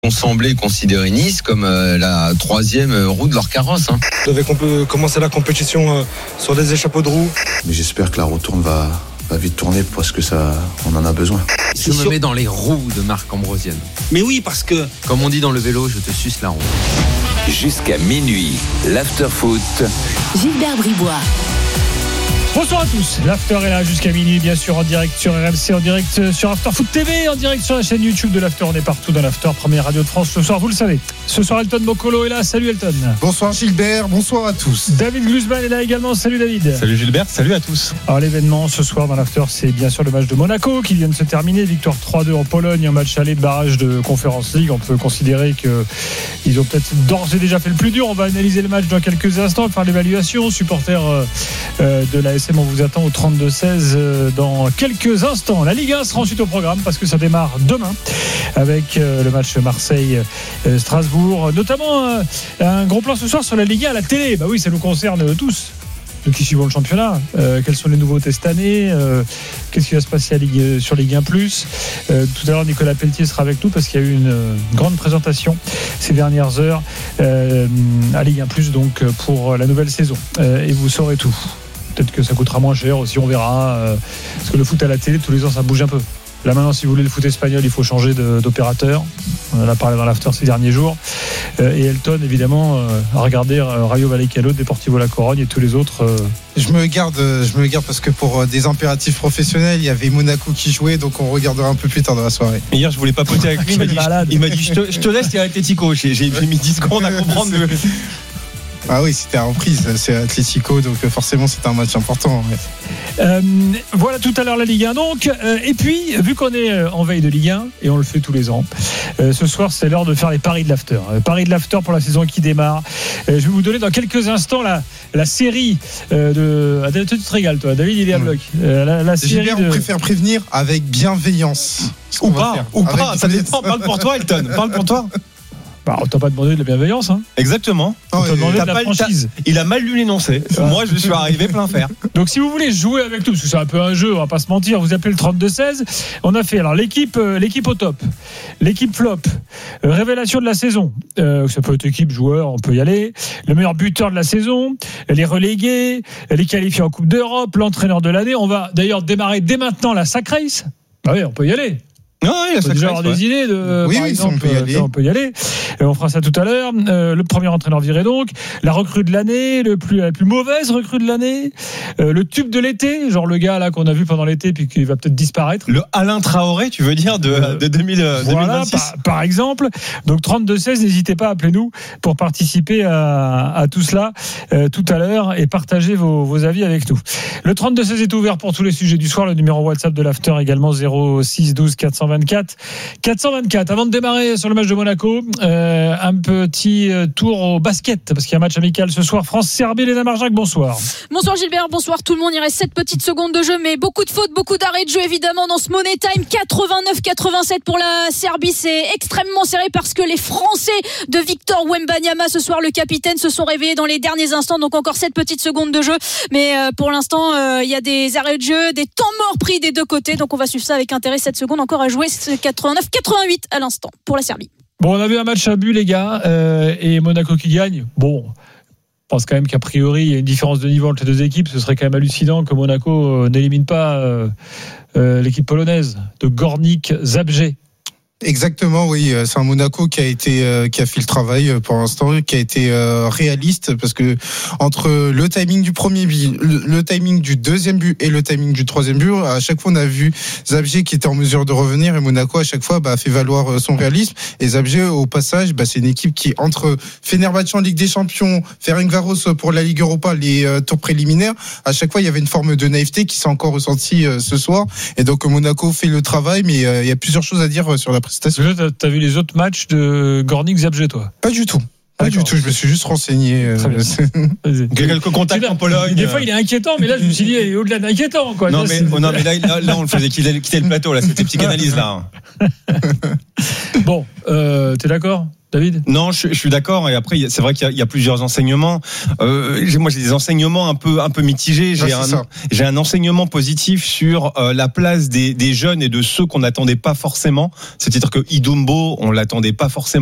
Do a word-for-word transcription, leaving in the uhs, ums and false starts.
ont semblé considérer Nice comme euh, la troisième roue de leur carrosse. Hein. Vous avez comp- commencé la compétition euh, sur des échappeaux de roues. Mais j'espère que la retourne va, va vite tourner parce que ça, on en a besoin. Je me mets dans les roues de Marc Ambrosienne. Mais oui, parce que... Comme on dit dans le vélo, je te suce la roue. Jusqu'à minuit, l'after-foot. Gilbert Bribois. Bonsoir à tous, l'After est là jusqu'à minuit, bien sûr en direct sur R M C, en direct sur After Foot T V, en direct sur la chaîne YouTube de l'After. On est partout dans l'After, première radio de France ce soir, vous le savez. Ce soir, Elton Bocolo est là, salut Elton. Bonsoir Gilbert, bonsoir à tous. David Glusman est là également, salut David. Salut Gilbert, salut à tous. Alors l'événement ce soir dans l'After, c'est bien sûr le match de Monaco qui vient de se terminer, victoire trois deux en Pologne, un match aller de barrage de Conference League. On peut considérer qu'ils ont peut-être d'ores et déjà fait le plus dur. On va analyser le match dans quelques instants, faire l'évaluation. Supporters euh, de l'A S M, on vous attend au trente-deux seize dans quelques instants. La Ligue un sera ensuite au programme parce que ça démarre demain avec le match Marseille-Strasbourg. Notamment un gros plan ce soir sur la Ligue un à la télé. Bah oui, ça nous concerne tous. Nous qui suivons le championnat, euh, quelles sont les nouveautés cette année, euh, qu'est-ce qui va se passer à Ligue, sur Ligue un plus. Euh, tout à l'heure, Nicolas Pelletier sera avec nous parce qu'il y a eu une, une grande présentation ces dernières heures euh, à Ligue un plus, donc pour la nouvelle saison. Euh, et vous saurez tout. Peut-être que ça coûtera moins cher aussi, on verra. Euh, parce que le foot à la télé, tous les ans, ça bouge un peu. Là maintenant, si vous voulez le foot espagnol, il faut changer de, d'opérateur. On en a parlé dans l'after ces derniers jours. Euh, et Elton, évidemment, euh, a regardé euh, Rayo Vallecano, Deportivo La Corogne et tous les autres. Euh... Je me garde, je me garde parce que pour des impératifs professionnels, il y avait Monaco qui jouait, donc on regardera un peu plus tard dans la soirée. Hier, je voulais papoter avec lui. Il m'a dit, il m'a dit je, te, je te laisse, il y a Atletico. J'ai, j'ai mis dix secondes à comprendre le. Ah oui, c'était en reprise, c'est Atletico, donc forcément c'était un match important. Ouais. Euh, voilà tout à l'heure la Ligue un donc. Euh, et puis, vu qu'on est en veille de Ligue un, et on le fait tous les ans, euh, ce soir c'est l'heure de faire les paris de l'After. Euh, paris de l'After pour la saison qui démarre. Euh, je vais vous donner dans quelques instants la, la série euh, de... Ah, tu te régales toi, David il est à bloc. Euh, la, la série Gilbert, de... on préfère prévenir avec bienveillance. Ou pas, ou pas, ça dépend. Parle pour toi Elton, parle pour toi. Bah, on t'a pas demandé de la bienveillance, hein. Exactement. On t'a demandé de la franchise. Il a mal lu l'énoncé. Moi, je suis arrivé plein fer. Donc, si vous voulez jouer avec nous, parce que c'est un peu un jeu, on va pas se mentir, vous appelez le trente-deux seize. On a fait alors l'équipe, euh, l'équipe au top, l'équipe flop, euh, révélation de la saison. Euh, ça peut être équipe, joueur, on peut y aller. Le meilleur buteur de la saison, les relégués, les qualifiés en Coupe d'Europe, l'entraîneur de l'année. On va d'ailleurs démarrer dès maintenant la sac race. Bah oui, on peut y aller. Non, il on peut déjà avoir ouais. des idées de, oui, par oui, exemple, on peut y aller. On peut y aller. Et on fera ça tout à l'heure. Euh, le premier entraîneur viré donc, la recrue de l'année, le plus, la plus mauvaise recrue de l'année, euh, le tube de l'été, genre le gars là qu'on a vu pendant l'été puis qui va peut-être disparaître. Le Alain Traoré, tu veux dire de, euh, de deux mille, voilà, deux mille vingt-six par, par exemple. Donc trente-deux seize, n'hésitez pas à appeler nous pour participer à, à tout cela euh, tout à l'heure et partager vos, vos avis avec nous. Le trente-deux seize est ouvert pour tous les sujets du soir. Le numéro WhatsApp de l'After également zéro six douze quatre cent vingt-quatre quatre cent vingt-quatre. Avant de démarrer sur le match de Monaco, euh, un petit tour au basket parce qu'il y a un match amical ce soir. France-Serbie, Léna Marjac, bonsoir. Bonsoir Gilbert, bonsoir tout le monde. Il reste sept petites secondes de jeu, mais beaucoup de fautes, beaucoup d'arrêts de jeu évidemment dans ce Money Time. quatre-vingt-neuf quatre-vingt-sept pour la Serbie. C'est extrêmement serré parce que les Français de Victor Wembanyama ce soir, le capitaine, se sont réveillés dans les derniers instants. Donc encore sept petites secondes de jeu, mais euh, pour l'instant il euh, y a des arrêts de jeu, des temps morts pris des deux côtés. Donc on va suivre ça avec intérêt. sept secondes encore à jouer. quatre-vingt-neuf quatre-vingt-huit à l'instant pour la Serbie. Bon, on avait un match à but les gars euh, et Monaco qui gagne. Bon, je pense quand même qu'a priori il y a une différence de niveau entre les deux équipes. Ce serait quand même hallucinant que Monaco euh, n'élimine pas euh, euh, l'équipe polonaise de Górnik Zabrze. Exactement, oui. C'est un Monaco qui a été, euh, qui a fait le travail pour l'instant, qui a été euh, réaliste parce que entre le timing du premier but, le, le timing du deuxième but et le timing du troisième but, à chaque fois on a vu Zabrze qui était en mesure de revenir et Monaco à chaque fois bah, a fait valoir son réalisme. Et Zabrze au passage, bah, c'est une équipe qui entre Fenerbahçe en Ligue des Champions, Ferencváros pour la Ligue Europa, les euh, tours préliminaires, à chaque fois il y avait une forme de naïveté qui s'est encore ressentie euh, ce soir. Et donc Monaco fait le travail, mais euh, il y a plusieurs choses à dire sur la prestation. T'as vu les autres matchs de Górnik Zabrze, toi? Pas du tout. Pas D'accord. du tout, je me suis juste renseigné. Euh, quelques contacts en Pologne. Des fois, il est inquiétant, mais là, je me suis dit, il est au-delà d'inquiétant, quoi. Non, mais, non, mais là, là, là, on le faisait quitter le plateau, là, c'était psychanalyse, là. Bon, euh, t'es d'accord? David ? Non, je, je suis d'accord. Et après, c'est vrai qu'il y a, il y a plusieurs enseignements. Euh, j'ai, moi, j'ai des enseignements un peu, un peu mitigés. J'ai, ah, un, j'ai un enseignement positif sur euh, la place des, des jeunes et de ceux qu'on n'attendait pas forcément. C'est-à-dire que Idumbo, on l'attendait pas forcément.